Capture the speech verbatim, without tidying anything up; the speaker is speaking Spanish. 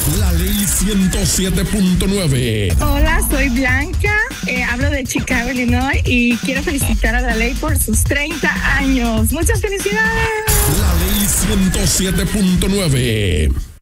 La Ley ciento siete punto nueve. Hola, soy Blanca, eh, hablo de Chicago, Illinois, y quiero felicitar a La Ley por sus treinta años. ¡Muchas felicidades! La Ley ciento siete punto nueve.